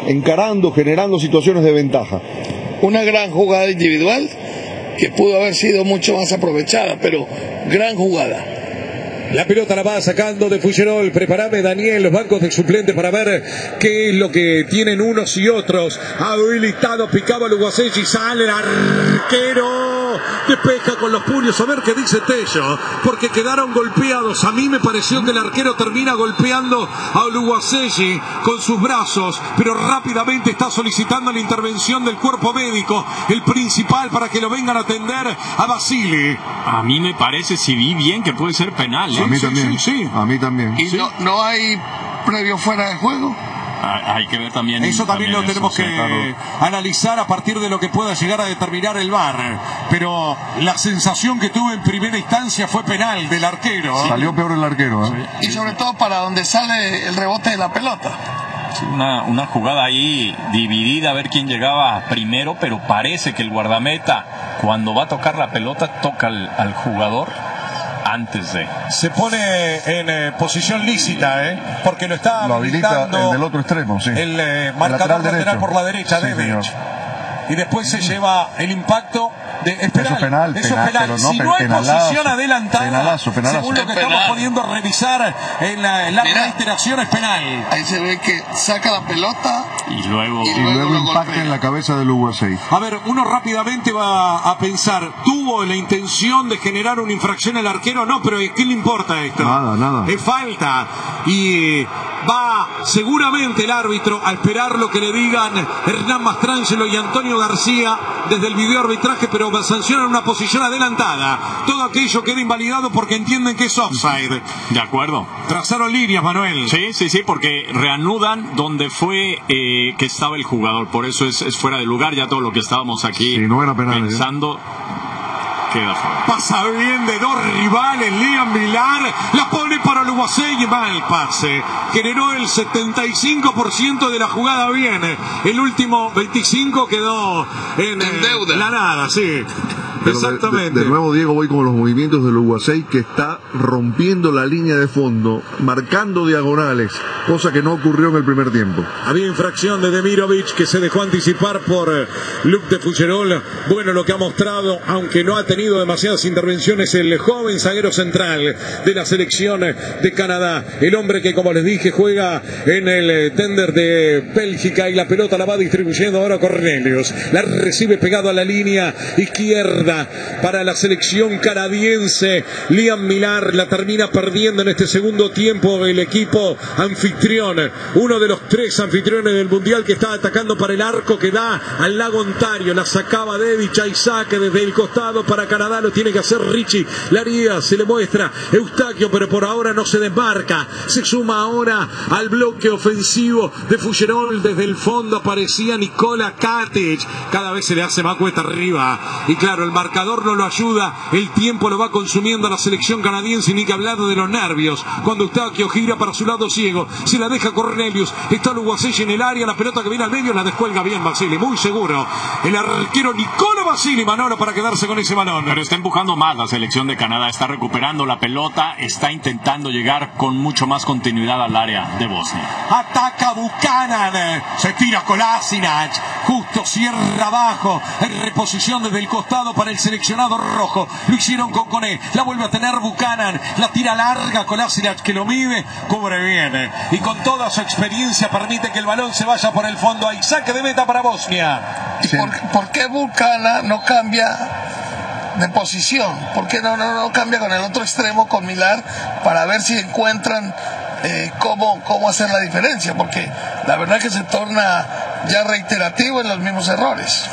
encarando, generando situaciones de ventaja. Una gran jugada individual que pudo haber sido mucho más aprovechada, pero gran jugada. La pelota la va sacando de Fuggerol. Prepárame, Daniel, los bancos de suplentes para ver qué es lo que tienen unos y otros. Habilitado, picaba Luguacelli, sale el arquero, despeja con los puños. A ver qué dice Tello, porque quedaron golpeados. A mí me pareció que el arquero termina golpeando a Luguacelli con sus brazos, pero rápidamente está solicitando la intervención del cuerpo médico, el principal, para que lo vengan a atender a Basile. A mí me parece, si vi bien, que puede ser penal. A mí también. Sí. A mí también. ¿Y no hay previo fuera de juego? Hay que ver también. Eso también lo tenemos que analizar a partir de lo que pueda llegar a determinar el VAR. Pero la sensación que tuve en primera instancia fue penal del arquero. Salió peor el arquero, ¿eh? Y sobre todo para donde sale el rebote de la pelota. Una jugada ahí dividida, a ver quién llegaba primero, pero parece que el guardameta, cuando va a tocar la pelota, toca al jugador antes de. Se pone en posición lícita, porque lo está habilitando el del otro extremo, sí. El marcador lateral por la derecha, sí, y después se lleva el impacto es penal. Eso es penal. Pero no, si no hay posición adelantada, penalazo. según lo que estamos pudiendo revisar en la reiteración, es penal. Ahí se ve que saca la pelota y luego impacta en la cabeza del USA. A ver, uno rápidamente va a pensar, ¿tuvo la intención de generar una infracción el arquero? No, pero ¿qué le importa esto? Nada. Es falta. Y va seguramente el árbitro a esperar lo que le digan Hernán Mastrangelo y Antonio García desde el video arbitraje, pero sancionan una posición adelantada. Todo aquello queda invalidado porque entienden que es offside. De acuerdo. Trazaron líneas, Manuel. Sí, porque reanudan donde fue que estaba el jugador. Por eso es fuera de lugar. Ya todo lo que estábamos aquí no era penal, pensando. Pasa bien de dos rivales, Liam Millar la pone para Luguacelli, mal pase, generó el 75% de la jugada bien, el último 25% quedó en deuda, la nada, sí. Pero exactamente. De nuevo, Diego, voy con los movimientos del Uruguay, que está rompiendo la línea de fondo, marcando diagonales, cosa que no ocurrió en el primer tiempo. Había infracción de Demirovic, que se dejó anticipar por Luc de Fuggerol. Bueno, lo que ha mostrado, aunque no ha tenido demasiadas intervenciones, el joven zaguero central de la selección de Canadá, el hombre que, como les dije, juega en el tender de Bélgica, y la pelota la va distribuyendo ahora Cornelius, la recibe pegado a la línea izquierda para la selección canadiense. Liam Millar la termina perdiendo en este segundo tiempo el equipo anfitrión, uno de los tres anfitriones del mundial, que está atacando para el arco que da al lago Ontario. La sacaba Dedic, hay saque desde el costado para Canadá, lo tiene que hacer Richie Laría, se le muestra Eustaquio, pero por ahora no se desmarca. Se suma ahora al bloque ofensivo de Fuggerol. Desde el fondo aparecía Nikola Katic, cada vez se le hace más cuesta arriba, y claro, el marcador no lo ayuda, el tiempo lo va consumiendo a la selección canadiense, y ni que hablar de los nervios cuando Eustaquio gira para su lado ciego, se la deja Cornelius, está Luguacelli en el área, la pelota que viene al medio la descuelga bien Basile, muy seguro el arquero Nicola Basile, Manolo, para quedarse con ese balón. Pero está empujando más la selección de Canadá, está recuperando la pelota, está intentando llegar con mucho más continuidad al área de Bosnia. Ataca Buchanan, se tira Kolasinac, justo cierra abajo, en reposición desde el costado para el seleccionado rojo. Lo hicieron con Coné, la vuelve a tener Buchanan, la tira larga Kolasinac, que lo mide, cubre bien, y con toda su experiencia permite que el balón se vaya por el fondo. Hay saque de meta para Bosnia. ¿Y por qué Buchanan no cambia de posición? ¿Por qué no cambia con el otro extremo, con Millar, para ver si encuentran cómo hacer la diferencia? Porque la verdad que se torna ya reiterativo en los mismos errores.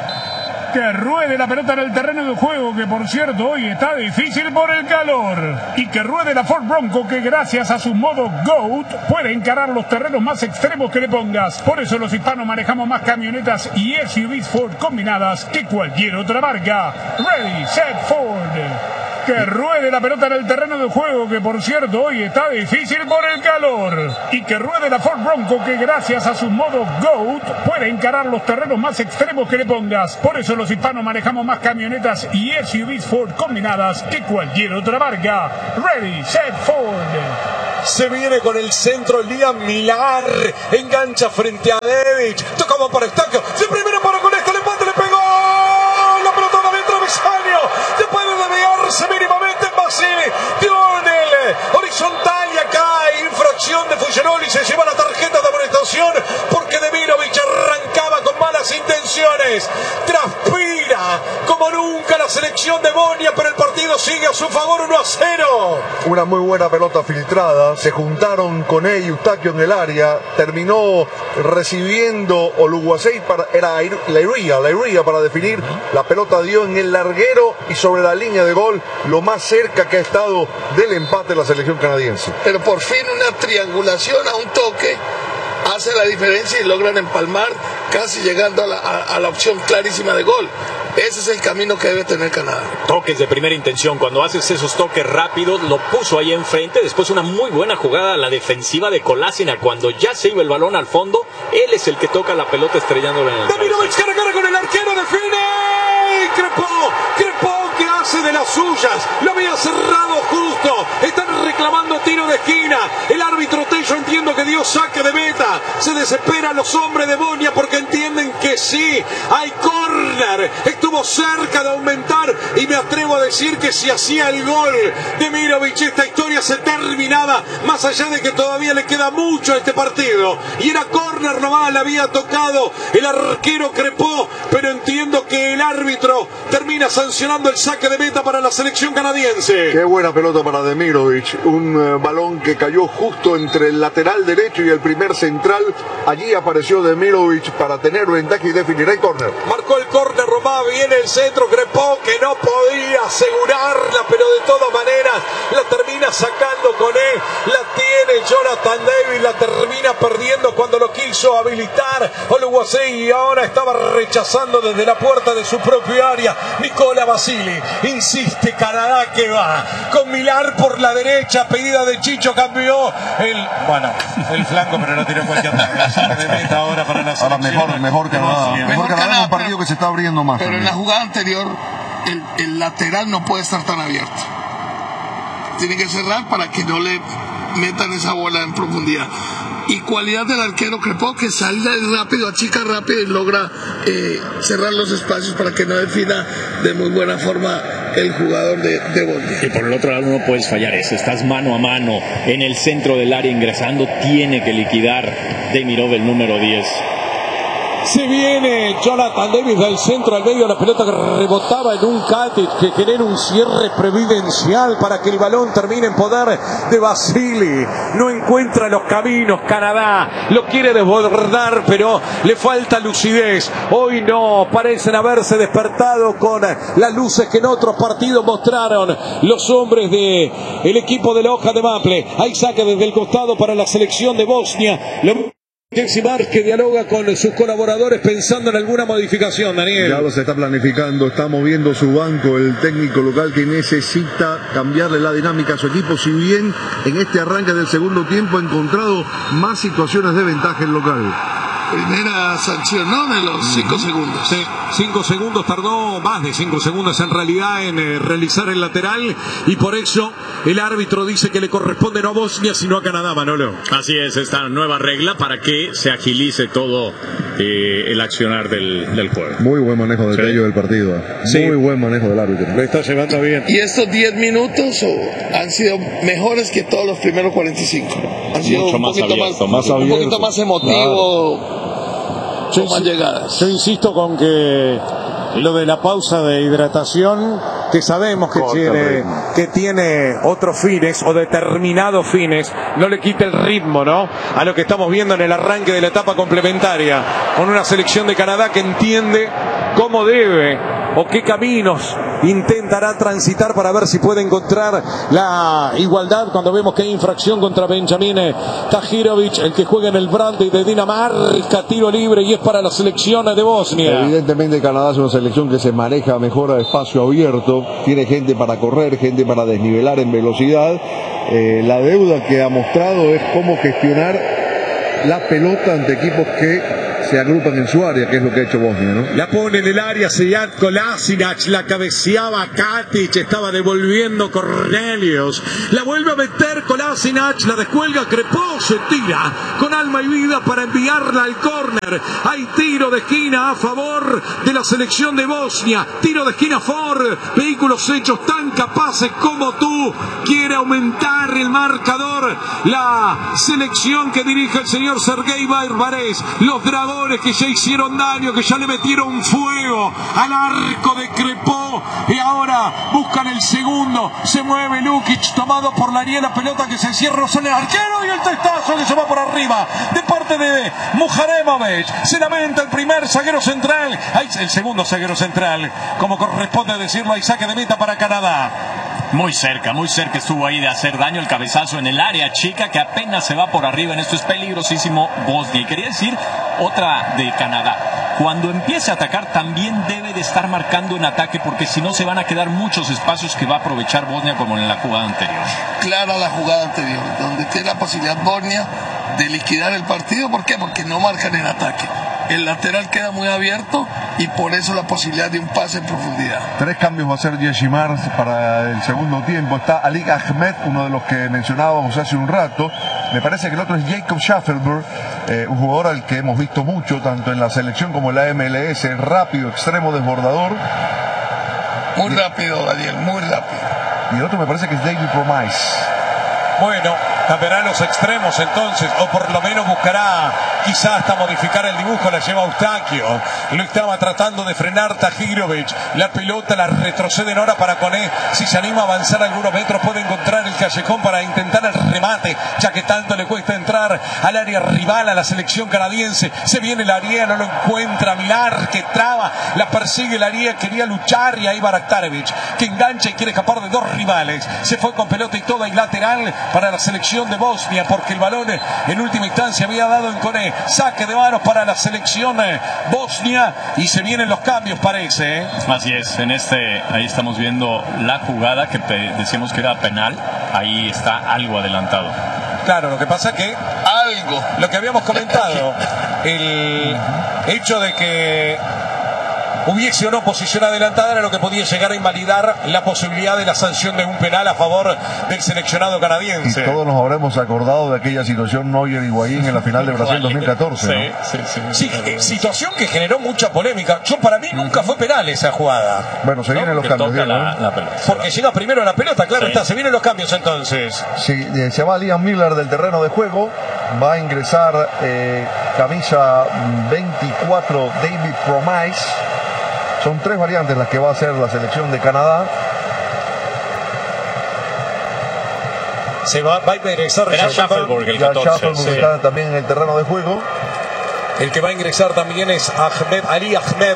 Que ruede la pelota en el terreno de juego, que por cierto hoy está difícil por el calor. Y que ruede la Ford Bronco, que gracias a su modo GOAT puede encarar los terrenos más extremos que le pongas. Por eso los hispanos manejamos más camionetas y SUVs Ford combinadas que cualquier otra marca. Ready, set, Ford. Que ruede la pelota en el terreno de juego, que por cierto hoy está difícil por el calor. Y que ruede la Ford Bronco, que gracias a su modo GOAT puede encarar los terrenos más extremos que le pongas. Por eso los hispanos manejamos más camionetas y SUVs Ford combinadas que cualquier otra marca. Ready, set, Ford. Se viene con el centro Liam Millar. Engancha frente a Devic. Tocamos para Estacio. De primera para con este. El empate le pegó. La pelota dentro de travesaño. Después de desviarse mínimamente en Basile. Dio en el horizontal y acá hay infracción de Fuggeroli. Se lleva la tarjeta de amonestación porque Demirovic arrancaba con malas intenciones. Transpira como nunca la selección de Bosnia, pero el partido sigue a su favor 1-0. Una muy buena pelota filtrada. Se juntaron con él y Eustaquio en el área. Terminó recibiendo Oluwasei era Leiria para definir. La pelota dio en el larguero y sobre la línea de gol, lo más cerca que ha estado del empate la selección canadiense. Pero por fin una triangulación a un toque hace la diferencia y logran empalmar, casi llegando a la opción clarísima de gol. Ese es el camino que debe tener Canadá. Toques de primera intención, cuando haces esos toques rápidos, lo puso ahí enfrente. Después una muy buena jugada a la defensiva de Kolasinac, cuando ya se iba el balón al fondo, él es el que toca la pelota estrellándolo en el Demirovic cara con el arquero, define. Crepó que hace de las suyas. Lo había cerrado justo. Están reclamando tiro de esquina. El árbitro Tello entiendo que dio saque de meta. Se desesperan los hombres de Bosnia porque entienden que sí, hay córner. Estuvo cerca de aumentar y me atrevo a decir que si hacía el gol Demirovic, esta historia se terminaba, más allá de que todavía le queda mucho a este partido. Y era córner nomás, le había tocado el arquero Crepó, pero entiendo que el árbitro termina sancionando el saque de meta para la selección canadiense. Qué buena pelota para Demirovic, un balón que cayó justo entre el lateral derecho y el primer central. Allí apareció Demirovic para tener ventaja y definir el córner. Marcó el córner Romá, viene el centro, Crepó que no podía asegurarla, pero de todas maneras la termina sacando con él. La tiene Jonathan David, la termina perdiendo cuando lo quiso habilitar Oluwasei y ahora estaba rechazando desde la puerta de su propio área. Nicola Basile insiste, Canadá que va con Millar por la derecha, pedida de Chicho, cambió el flanco, pero lo tiró cualquier saque de meta ahora para la selección. Ahora mejor Canadá. Mejor Canadá en un partido que se está abriendo más. Pero en la jugada anterior el lateral no puede estar tan abierto. Tiene que cerrar para que no le metan esa bola en profundidad. Y cualidad del arquero Crepó, que sale rápido, achica rápido y logra cerrar los espacios para que no defina de muy buena forma el jugador de Bosnia. Y por el otro lado no puedes fallar eso, estás mano a mano en el centro del área ingresando, tiene que liquidar Demirov el número 10. Se viene Jonathan Davis del centro al medio, la pelota que rebotaba en un Katic que genera un cierre previdencial para que el balón termine en poder de Basile. No encuentra los caminos Canadá, lo quiere desbordar pero le falta lucidez. Hoy no, parecen haberse despertado con las luces que en otros partidos mostraron los hombres del equipo de la hoja de Maple. Hay saque desde el costado para la selección de Bosnia. Mar que dialoga con sus colaboradores pensando en alguna modificación, Daniel. Ya lo se está planificando, está moviendo su banco el técnico local que necesita cambiarle la dinámica a su equipo, si bien en este arranque del segundo tiempo ha encontrado más situaciones de ventaja el local. Primera sanción, ¿no? De los 5 segundos. Sí, 5 segundos, tardó más de 5 segundos en realidad en realizar el lateral y por eso el árbitro dice que le corresponde no a Bosnia sino a Canadá, Manolo. Así es, esta nueva regla para que se agilice todo el accionar del juego. Muy buen manejo del Tello del partido. Sí. Muy buen manejo del árbitro. Lo está llevando bien. Y estos 10 minutos han sido mejores que todos los primeros 45. Han sido mucho un más poquito abierto, un poquito más emotivo. Claro. Con más llegadas. Yo insisto con que lo de la pausa de hidratación, que sabemos que tiene otros fines o determinados fines, no le quita el ritmo, ¿no?, a lo que estamos viendo en el arranque de la etapa complementaria, con una selección de Canadá que entiende cómo debe o qué caminos intentará transitar para ver si puede encontrar la igualdad cuando vemos que hay infracción contra Benjamin Tahirovic, el que juega en el Brandy de Dinamarca, tiro libre y es para la selección de Bosnia. Evidentemente Canadá es una selección que se maneja mejor a espacio abierto, tiene gente para correr, gente para desnivelar en velocidad. La deuda que ha mostrado es cómo gestionar la pelota ante equipos que se agrupan en su área, que es lo que ha hecho Bosnia, ¿no? La pone en el área Sead Kolasinac, la cabeceaba Katic, estaba devolviendo Cornelius, la vuelve a meter Kolasinac, la descuelga Crepó, se tira con alma y vida para enviarla al córner. Hay tiro de esquina a favor de la selección de Bosnia, tiro de esquina a favor, vehículos hechos tan capaces como tú, quiere aumentar el marcador, la selección que dirige el señor Sergei Barbarés, los dragones que ya hicieron daño, que ya le metieron fuego al arco de Crepó y ahora buscan el segundo, se mueve Lukic tomado por la ariela, pelota que se cierra, sale el arquero y el testazo que se va por arriba de parte de Muharemovic, se lamenta el primer zaguero central, el segundo zaguero central, como corresponde decirlo, hay saque de meta para Canadá. Muy cerca estuvo ahí de hacer daño el cabezazo en el área chica que apenas se va por arriba. En esto es peligrosísimo Bosnia. Y quería decir otra de Canadá. Cuando empiece a atacar también debe de estar marcando en ataque, porque si no se van a quedar muchos espacios que va a aprovechar Bosnia como en la jugada anterior. Clara la jugada anterior, donde tiene la posibilidad Bosnia de liquidar el partido. ¿Por qué? Porque no marcan en ataque. El lateral queda muy abierto y por eso la posibilidad de un pase en profundidad. 3 cambios va a hacer Yeşimar para el segundo tiempo. Está Ali Ahmed, uno de los que mencionábamos hace un rato. Me parece que el otro es Jacob Schaffelberg, un jugador al que hemos visto mucho, tanto en la selección como en la MLS, rápido, extremo, desbordador. Muy rápido, Daniel, muy rápido. Y el otro me parece que es David Promise. Bueno, cambiará los extremos entonces, o por lo menos buscará quizás hasta modificar el dibujo, la lleva Eustaquio, lo estaba tratando de frenar Tahirovic, la pelota la retroceden ahora para Koné, si se anima a avanzar algunos metros puede encontrar el callejón para intentar el remate, ya que tanto le cuesta entrar al área rival a la selección canadiense, se viene la área, no lo encuentra Milar, que traba, la persigue la área, quería luchar y ahí Baraktarevic, que engancha y quiere escapar de 2 rivales, se fue con pelota y toda y lateral para la selección de Bosnia, porque el balón en última instancia había dado en Koné. Saque de manos para la selección Bosnia y se vienen los cambios, parece. Así es, ahí estamos viendo la jugada que decíamos que era penal, ahí está algo adelantado. Claro, lo que pasa que lo que habíamos comentado, el hecho de que hubiese o no posición adelantada era lo que podía llegar a invalidar la posibilidad de la sanción de un penal a favor del seleccionado canadiense. Y todos nos habremos acordado de aquella situación Neuer y Higuaín en la final de Brasil 2014. ¿no? Sí, situación que generó mucha polémica. Para mí nunca fue penal esa jugada. Bueno, se vienen los cambios. La pelota. Porque llega primero la pelota, claro está, se vienen los cambios entonces. Sí, se va Liam Miller del terreno de juego. Va a ingresar camisa 24 David Promise. Son 3 variantes las que va a hacer la selección de Canadá. Va a ingresar Schaffelberg, el 14. Schaffelberg está también en el terreno de juego. El que va a ingresar también es Ali Ahmed.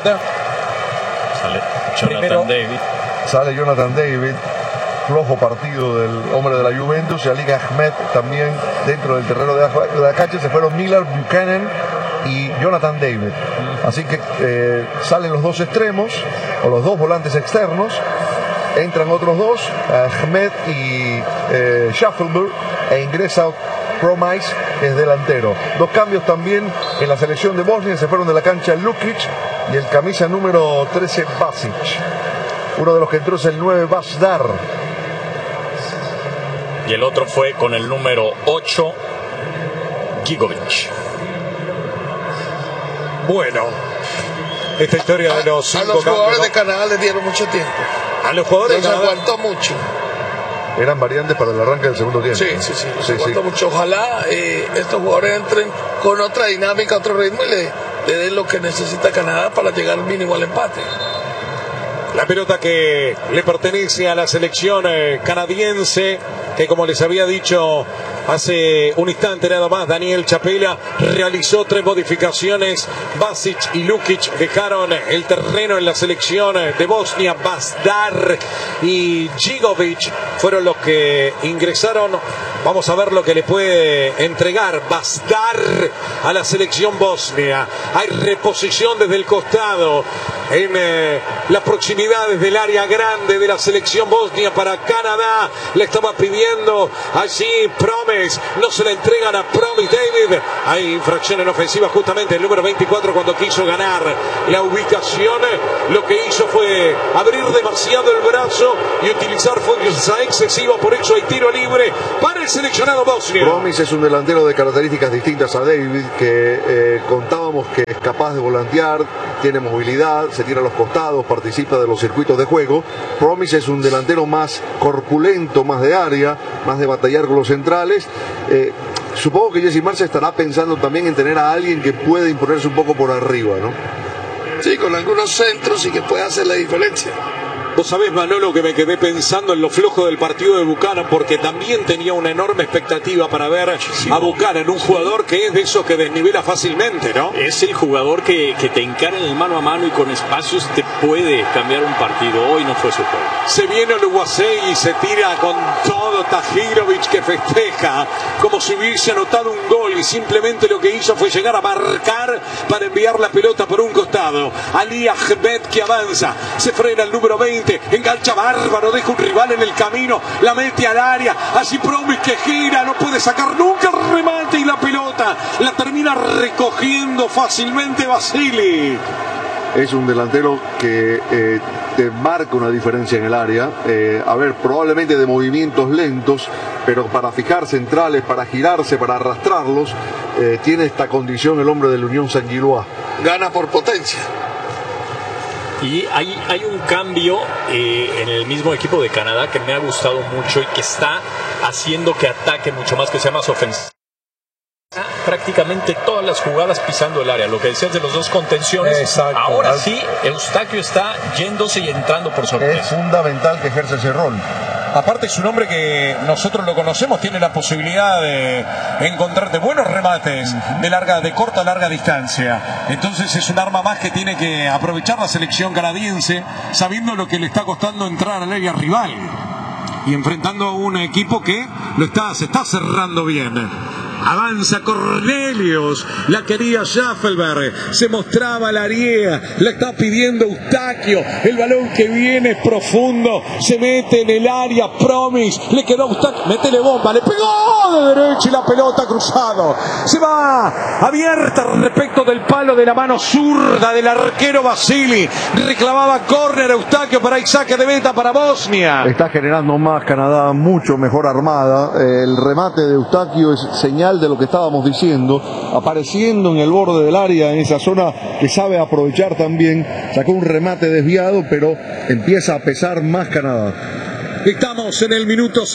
Sale Jonathan David. Flojo partido del hombre de la Juventus. Y Ali Ahmed también dentro del terreno de la cancha. Se fueron Miller, Buchanan y Jonathan David. Así que salen los 2 extremos o los 2 volantes externos, entran otros 2, Ahmed y Schaffelberg, e ingresa Promise, que es delantero. 2 cambios también en la selección de Bosnia, se fueron de la cancha Lukic y el camisa número 13 Basic. Uno de los que entró es el 9 Basdar. Y el otro fue con el número 8 Gigovic. Bueno, esta historia de los 5 cambios. A los jugadores de Canadá les dieron mucho tiempo. A los jugadores les aguantó mucho. Eran variantes para el arranque del segundo tiempo. Sí, aguantó mucho. Ojalá estos jugadores entren con otra dinámica, otro ritmo y le den lo que necesita Canadá para llegar mínimo al empate. La pelota que le pertenece a la selección canadiense, que como les había dicho hace un instante nada más, Daniel Chapela realizó 3 modificaciones. Basic y Lukic dejaron el terreno en la selección de Bosnia. Basdar y Gigovic fueron los que ingresaron. Vamos a ver lo que le puede entregar Basdar a la selección bosnia. Hay reposición desde el costado. en las proximidades del área grande de la selección bosnia para Canadá. Le estaba pidiendo allí Promes, no se la entregan a Promes David. Hay infracción en ofensiva justamente el número 24 cuando quiso ganar la ubicación. Lo que hizo fue abrir demasiado el brazo y utilizar fuerza excesiva, por eso hay tiro libre para el seleccionado bosnio. Promes es un delantero de características distintas a David, que contábamos que es capaz de volantear, tiene movilidad, se tira a los costados, participa de los circuitos de juego. Promes es un delantero más corpulento, más de área, más de batallar con los centrales. Supongo que Jesse Marsch estará pensando también en tener a alguien que pueda imponerse un poco por arriba, ¿no? Sí, con algunos centros y que pueda hacer la diferencia. Vos sabés, Manolo, que me quedé pensando en lo flojo del partido de Buchanan, porque también tenía una enorme expectativa para ver a Buchanan, un jugador que es de esos que desnivela fácilmente, ¿no? Es el jugador que te encara en el mano a mano y con espacios te puede cambiar un partido. Hoy no fue su juego. Se viene Oluwaseyi y se tira con todo Tahirovic, que festeja como si hubiese anotado un gol, y simplemente lo que hizo fue llegar a marcar para enviar la pelota por un costado. Ali Ahmed, que avanza, se frena el número 20, engancha bárbaro, deja un rival en el camino, la mete al área, así Promes que gira, no puede sacar nunca el remate, y la pelota la termina recogiendo fácilmente Vasili. Es un delantero que te marca una diferencia en el área. Probablemente de movimientos lentos, pero para fijar centrales, para girarse, para arrastrarlos, tiene esta condición el hombre del Unión Saint-Gilloise. Gana por potencia. Y hay un cambio en el mismo equipo de Canadá que me ha gustado mucho y que está haciendo que ataque mucho más, que sea más ofensivo. Prácticamente todas las jugadas pisando el área, lo que decías de los dos contenciones. Exacto. Ahora sí, Eustaquio está yéndose y entrando por sorpresa. Es fundamental que ejerce ese rol. Aparte es un hombre que nosotros lo conocemos, tiene la posibilidad de encontrar de buenos remates de corta a larga distancia. Entonces es un arma más que tiene que aprovechar la selección canadiense, sabiendo lo que le está costando entrar al área rival y enfrentando a un equipo que se está cerrando bien. Avanza Cornelius, la quería Schaffelberg, se mostraba la Ariea, la está pidiendo Eustaquio, el balón que viene es profundo, se mete en el área, Promes, le quedó a Eustaquio, métele bomba, le pegó de derecha y la pelota cruzado, se va abierta respecto del palo de la mano zurda del arquero Vasili, reclamaba córner Eustaquio, para ahí saque de meta para Bosnia. Está generando más Canadá, mucho mejor armada. El remate de Eustaquio es señal de lo que estábamos diciendo, apareciendo en el borde del área, en esa zona que sabe aprovechar también. Sacó un remate desviado, pero empieza a pesar más Canadá. Estamos en el minuto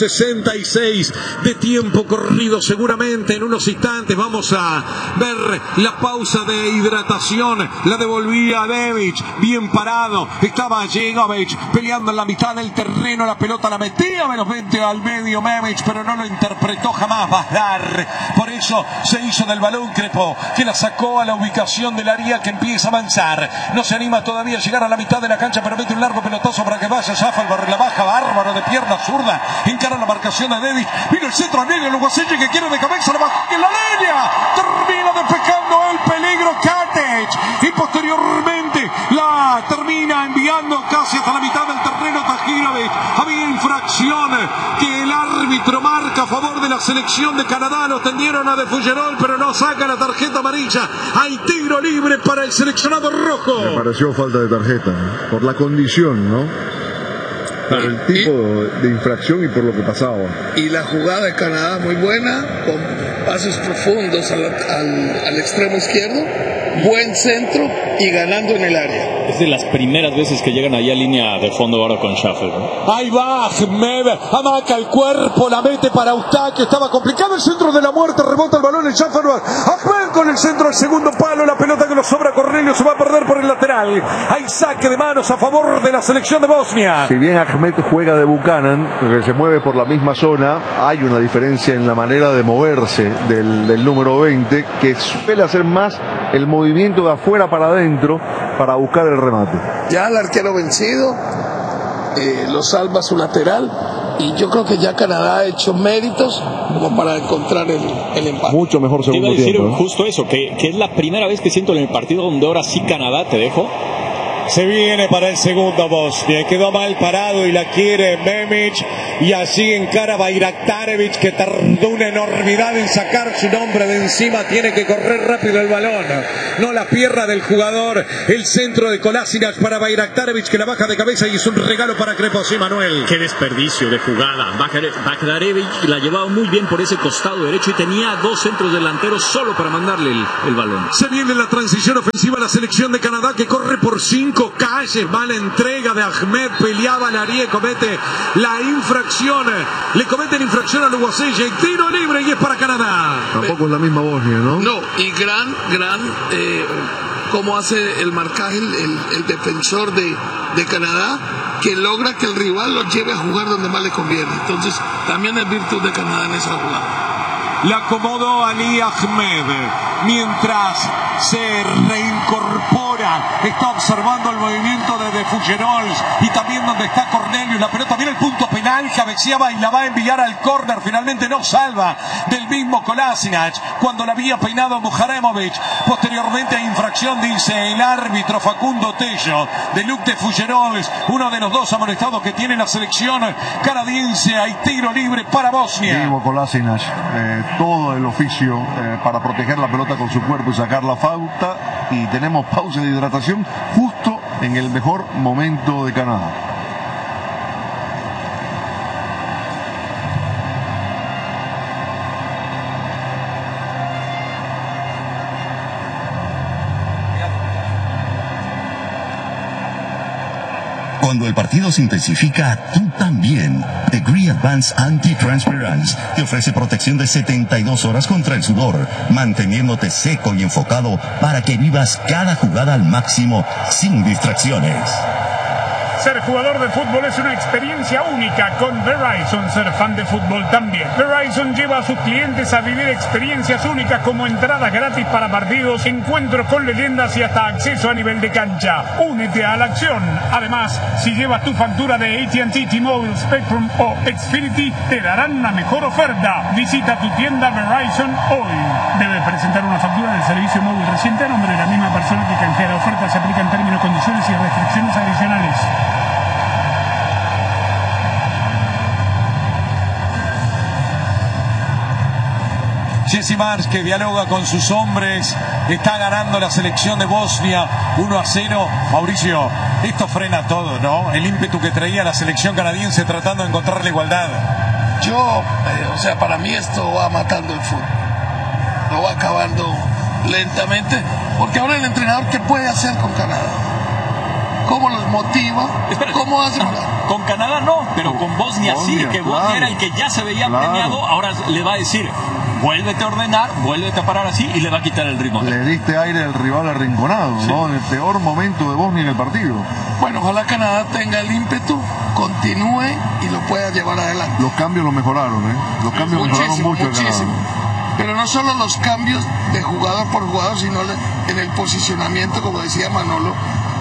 66 de tiempo corrido. Seguramente en unos instantes vamos a ver la pausa de hidratación. La devolvía Bebic, bien parado. Estaba Jegovic peleando en la mitad del terreno. La pelota la metía menos 20 al medio Bebic, pero no lo interpretó jamás Bazdar. Por eso se hizo del balón Crepó, que la sacó a la ubicación del área, que empieza a avanzar. No se anima todavía a llegar a la mitad de la cancha, pero mete un largo pelotazo para que vaya Schaffelberg. La baja bárbaro de pierna zurda, encara la marcación de Davis, vino el centro a Negro, Oluwaseyi que quiere de cabeza, la baja en la línea, termina despejando el peligro Katic, y posteriormente la termina enviando casi hasta la mitad del terreno Tahirovic. Había infracción que el árbitro marca a favor de la selección de Canadá, lo tendieron a De Fougerolles, pero no saca la tarjeta amarilla. Hay tiro libre para el seleccionado rojo. Me pareció falta de tarjeta, por la condición, ¿no? Por el tipo de infracción y por lo que pasaba. Y la jugada de Canadá muy buena, con pasos profundos al extremo izquierdo, buen centro y ganando en el área. Es de las primeras veces que llegan allá a línea de fondo ahora con Schaffelberg. Ahí va Ahmed, amaca el cuerpo, la mete para Eustaquio, estaba complicado el centro de la muerte, rebota el balón en Schaffelberg. Ahmed con el centro al segundo palo, la pelota que lo sobra Cornelio se va a perder por el lateral. Hay saque de manos a favor de la selección de Bosnia. Si bien Ahmed juega de Buchanan, que se mueve por la misma zona, hay una diferencia en la manera de moverse del número 20, que suele hacer más el movimiento de afuera para adentro para buscar el remate. Ya el arquero vencido, lo salva su lateral, y yo creo que ya Canadá ha hecho méritos como para encontrar el empate. Mucho mejor segundo tiempo. Te iba a decir tiempo, justo eso, que es la primera vez que siento en el partido donde ahora sí Canadá, te dejo, Se viene para el segundo Bosnia. Quedó mal parado y la quiere Memic. Y allí encara Bayraktarevic, que tardó una enormidad en sacar su nombre de encima. Tiene que correr rápido el balón. No la pierna del jugador. El centro de Kolasinac para Bayraktarevic, que la baja de cabeza y es un regalo para Crepos. Sí, Manuel. Qué desperdicio de jugada. Bayraktarevic la llevaba muy bien por ese costado derecho y tenía dos centros delanteros solo para mandarle el balón. Se viene la transición ofensiva a la selección de Canadá, que corre por 5 calles. Mala entrega de Ahmed. Peleaba Larie, comete la infracción. Le cometen infracción a Luguasella y tiro libre y es para Canadá. Tampoco es la misma Bosnia, ¿no? No, y gran cómo hace el marcaje el defensor de Canadá, que logra que el rival lo lleve a jugar donde más le conviene. Entonces, también es virtud de Canadá en esa jugada. La acomodó Ali Ahmed mientras se reincorpora. Está observando el movimiento de Fougerols y también donde está Cornelius. La pelota viene el punto penal, cabeceaba y la va a enviar al córner. Finalmente no salva del mismo Kolasinac cuando la había peinado Muharemovic. Posteriormente a infracción, dice el árbitro Facundo Tello, de Luc de Fougerols, uno de los dos amonestados que tiene la selección canadiense. Hay tiro libre para Bosnia. Vivo Kolasinac, todo el oficio para proteger la pelota con su cuerpo y sacar la falta, y tenemos pausa de hidratación justo en el mejor momento de Canadá. Cuando el partido se intensifica, tú también. Degree Advanced Anti-Transference te ofrece protección de 72 horas contra el sudor, manteniéndote seco y enfocado para que vivas cada jugada al máximo, sin distracciones. Ser jugador de fútbol es una experiencia única con Verizon. Ser fan de fútbol también. Verizon lleva a sus clientes a vivir experiencias únicas como entradas gratis para partidos, encuentros con leyendas y hasta acceso a nivel de cancha. Únete a la acción. Además, si llevas tu factura de AT&T, T-Mobile, Spectrum o Xfinity, te darán una mejor oferta. Visita tu tienda Verizon hoy. Debe presentar una factura del servicio móvil reciente a nombre de la misma persona que canjea la oferta. Se aplican términos, condiciones y restricciones adicionales. Jesse Marsch, que dialoga con sus hombres. Está ganando la selección de Bosnia 1-0. Mauricio, esto frena todo, ¿no? El ímpetu que traía la selección canadiense tratando de encontrar la igualdad. Para mí esto va matando el fútbol. Lo va acabando lentamente. Porque ahora el entrenador, ¿qué puede hacer con Canadá? ¿Cómo los motiva? Espera, ¿Cómo hace para...? Con Canadá no, pero con Bosnia sí, que Bosnia era el que ya se veía premiado. Ahora le va a decir: vuélvete a ordenar, vuélvete a parar así, y le va a quitar el ritmo. Le diste aire al rival arrinconado, sí, ¿no? En el peor momento de Bosnia en el partido. Bueno, ojalá Canadá tenga el ímpetu, continúe y lo pueda llevar adelante. Los cambios lo mejoraron, ¿eh? Los cambios mejoraron mucho. Muchísimo. Pero no solo los cambios de jugador por jugador, sino en el posicionamiento, como decía Manolo,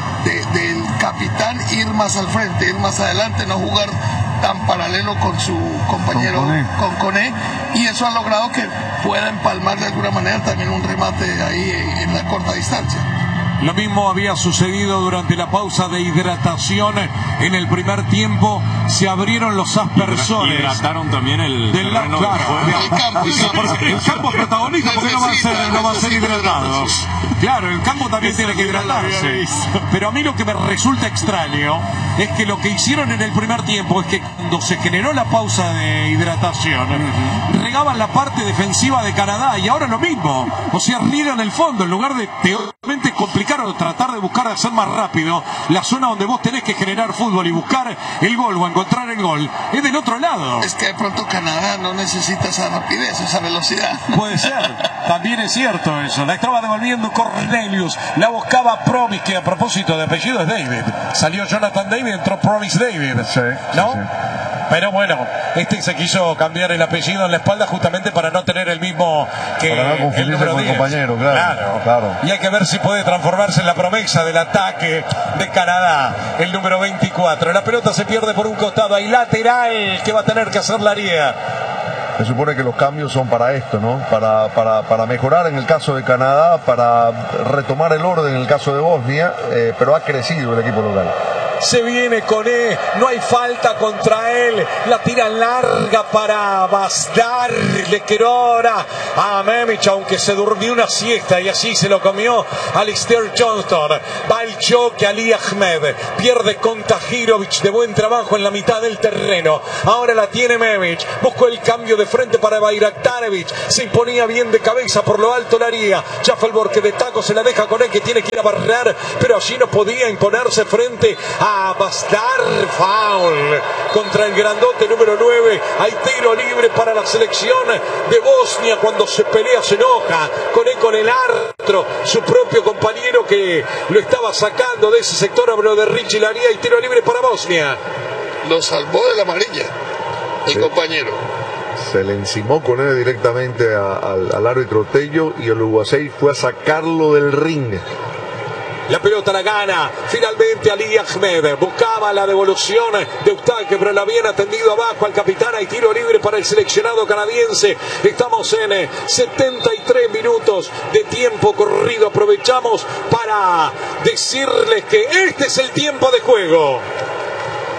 del capitán, ir más al frente, ir más adelante, no jugar tan paralelo con su compañero, con Koné, y eso ha logrado que pueda empalmar de alguna manera también un remate ahí en la corta distancia. Lo mismo había sucedido durante la pausa de hidratación en el primer tiempo. Se abrieron los aspersores. Hidrataron también el terreno, claro, el campo protagonista, porque no va a ser hidratado. Claro, el campo también tiene que hidratarse. Pero a mí lo que me resulta extraño es que lo que hicieron en el primer tiempo es que cuando se generó la pausa de hidratación, regaban la parte defensiva de Canadá, y ahora lo mismo. O sea, riegan el fondo en lugar de teóricamente complicar o tratar de buscar hacer más rápido la zona donde vos tenés que generar fútbol y buscar el gol o encontrar el gol. Es del otro lado. Es que de pronto Canadá no necesita esa rapidez, esa velocidad. Puede ser, también es cierto eso. La estaba devolviendo Cornelius, la buscaba Provis, que a propósito de apellido es David. Salió Jonathan David, entró Provis David, sí, ¿no? Sí. Pero bueno, se quiso cambiar el apellido en la espalda justamente para no tener el mismo que el número 10. Compañero, claro. Y hay que ver si puede transformarse en la promesa del ataque de Canadá, el número 24. La pelota se pierde por un costado, hay lateral que va a tener que hacer Larie. Se supone que los cambios son para esto, ¿no? Para mejorar en el caso de Canadá, para retomar el orden en el caso de Bosnia, pero ha crecido el equipo local. Se viene Koné, no hay falta contra él, la tira larga para Basdar, le quedó ahora a Memic, aunque se durmió una siesta y así se lo comió Alistair Johnston. Va el choque, Ali Ahmed, pierde con Tahirovic, de buen trabajo en la mitad del terreno, ahora la tiene Memic, buscó el cambio de frente para Bayraktarevic, se imponía bien de cabeza por lo alto la haría, Shuffleboard que de taco se la deja con él, que tiene que ir a barrer, pero allí no podía imponerse frente a Bastar. Foul contra el grandote número 9. Hay tiro libre para la selección de Bosnia. Cuando se pelea se enoja con el árbitro, su propio compañero que lo estaba sacando de ese sector. Habló de Richie Laría y tiro libre para Bosnia. Lo salvó de la amarilla el compañero. Se le encimó con él directamente al árbitro Tello y el Uruguay fue a sacarlo del ring. La pelota la gana finalmente Ali Ahmed. Buscaba la devolución de Eustaquio, pero la habían atendido abajo al capitán. Hay tiro libre para el seleccionado canadiense. Estamos en 73 minutos de tiempo corrido. Aprovechamos para decirles que este es el tiempo de juego.